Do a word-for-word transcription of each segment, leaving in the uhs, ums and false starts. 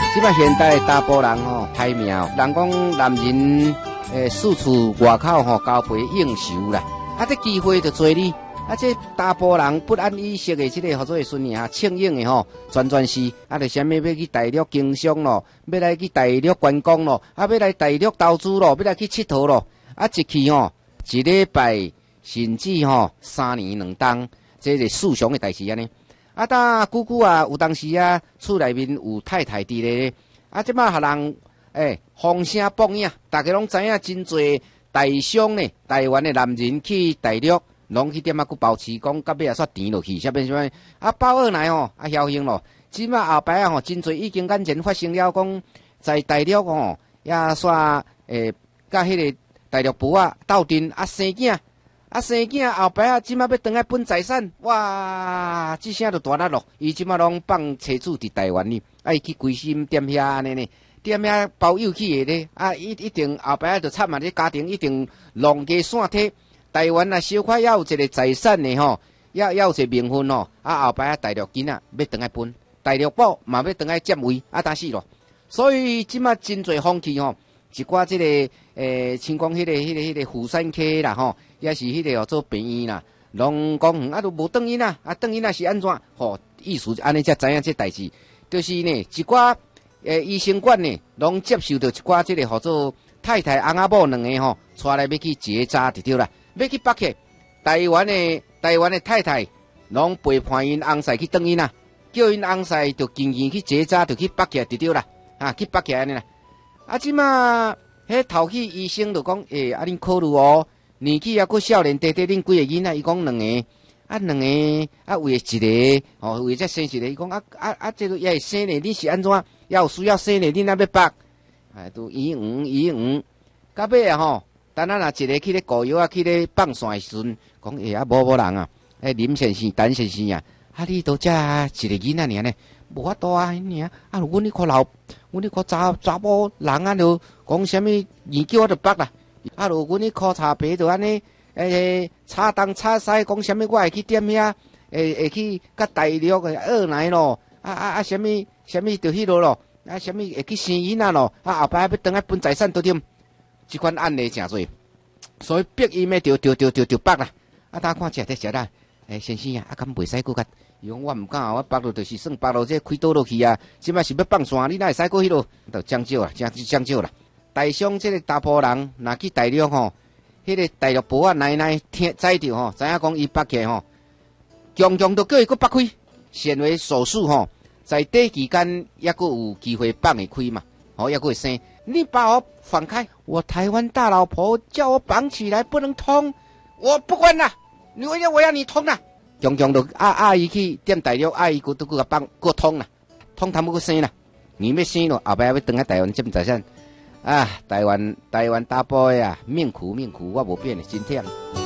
即摆现代查甫人吼歹命，人讲男人诶四处外口吼交陪应酬啦，啊这机会就多哩。啊这查甫人不安于色的即个合作的孙女啊，庆应的吼，全全是啊，就啥物要去大陆经商咯，要来去大陆观光咯，啊要来大陆投资咯，要来去佚佗咯，啊一去吼一礼拜甚至吼三年两冬，这是世常的代志安尼。啊，当久久啊，有当时啊，厝内面有太太伫咧，啊，即摆互人诶风声播影，大家拢知影真侪台商呢，台湾的男人去大陆，拢去点啊去保持讲，到尾啊煞甜落去，啥物啥物，啊包二来吼，啊侥幸咯，即摆后摆啊吼，真侪已经眼前发生了，讲在大陆吼，也煞诶，甲迄个大陆婆啊斗阵啊生囝。啊，生囝后摆啊，即摆要转来分财产，哇！即声就大力咯。伊即摆拢放妻子伫台湾哩，啊，伊去规心踮遐安尼呢，踮遐包有去的咧，啊，一一定后摆啊就惨啊！这家庭一定浪家散体。台湾啊，小可要有一个财产的吼，要要有一个名分吼，啊，后摆啊大陆囡仔要转来分，大陆宝嘛要转来占位，啊，但是咯，所以即摆真侪风气吼，一寡即、这个诶，像讲迄个、迄个、迄个富山区啦吼。也是迄个哦，做病院啦，拢讲啊，都无转因啦，啊，转因啊是安怎？吼、哦，意思安尼才知影这代志，就是呢，一寡诶医生馆呢，拢接受到一寡即个号做太太翁仔某两个吼，带来要去结扎就对啦，要去北去台湾的台湾的太太，拢陪伴因翁婿去转因啦，叫因翁婿就经经去结扎，就去北去就对啦，啊，去北去安尼啦，啊，即马迄头去医生就讲，诶、欸，啊，恁考虑哦。年纪也阁少年，短短恁几个囡仔，伊讲两个，啊两个，啊为一个，哦为则生一个，伊讲啊啊啊，这个也会生呢，你是安怎？也有需要生呢，恁那要绑？哎，都医院医院，到尾啊吼，等下若一个去咧膏药啊，去咧放线的时阵，讲诶啊无无人啊，诶林先生、陈先生啊，啊你都遮一个囡仔尔呢，无法度啊，尔啊，阮你看老，阮你看查查某人啊，就讲啥物研究我就绑啦。啊！如阮去考察白就安尼，诶，插东插西，讲啥物我会去点遐，诶，会去甲大陆诶二奶咯，啊啊啊，啥物啥物就迄落咯，啊，啥物会去生囡仔咯，啊，后摆要转来分财产都点，即款案例诚多，所以逼伊咩着着着着着绑啦，啊，大家看食得食啦，诶，先生啊，啊，敢袂使搁甲，伊讲我毋敢啊，我绑落就是算绑落这开倒落去啊，即摆是要放线，你哪会使搁迄落，就将就啊，将将就啦。台商即个查甫人，若去大陆吼，迄、那个大陆婆啊奶奶听知着吼，知影讲伊北去吼，强强都叫伊搁北开，显为手术吼，在短期间也搁有机会放会开嘛，吼也搁会生。你把我放开，我台湾大老婆叫我绑起来不能通，我不管啦，你我要我要你通啦，强强都阿阿姨去踮大陆，阿姨搁都搁绑搁通啦，通他们搁生啦，你要生咯，后摆要转来台湾占财产。啊，台湾台湾大波呀，命苦命苦，我无变的，真忝。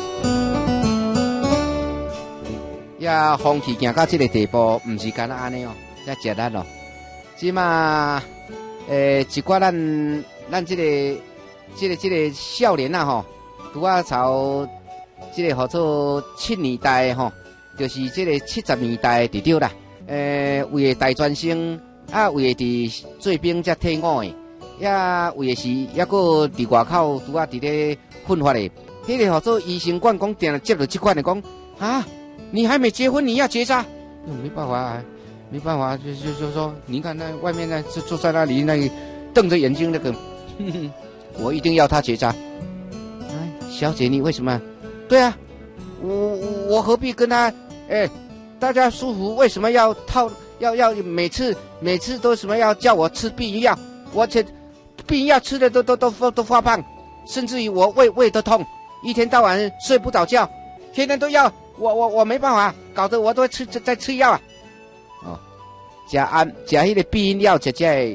呀，风气行到这个地步，唔是干那安尼哦，才食力咯。即嘛，诶，一寡咱咱这个这个这个少年啊吼，拄啊朝这个号做七年代吼，就是这个七十年代伫对啦。诶，为大专生啊，为伫做兵才退伍的。也为的是，也个伫外口拄啊伫咧奋发的，迄个号做医生馆讲定接到这款的讲啊，你还没结婚你要结扎，没办法、啊，没办法，就就就说，你看那外面那坐坐在那里那里瞪着眼睛那个，呵呵我一定要他结扎。哎，小姐你为什么？对啊，我我何必跟他？哎，大家舒服，为什么要套？要要每次每次都什么要叫我吃避孕药？我这。避孕药吃的都都都都发胖，甚至于我胃胃都痛，一天到晚睡不着觉，天天都要我我我没办法，搞得我都吃在吃药啊。哦，食安食迄个避孕药，食食